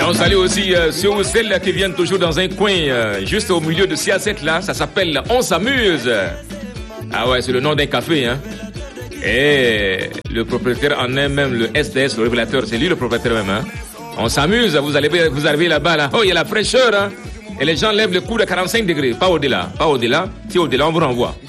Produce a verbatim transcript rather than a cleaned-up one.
on salue aussi euh, ceux ou celles qui viennent toujours dans un coin, euh, juste au milieu de Siaset là, ça s'appelle On s'amuse. Ah ouais, c'est le nom d'un café, hein. Et le propriétaire en est même le S T S, le révélateur, c'est lui le propriétaire même, hein. On s'amuse, vous allez vous arrivez là-bas là. Oh, il y a la fraîcheur, hein. Et les gens lèvent le coup de quarante-cinq degrés, pas au-delà, pas au-delà. Si au-delà, on vous renvoie.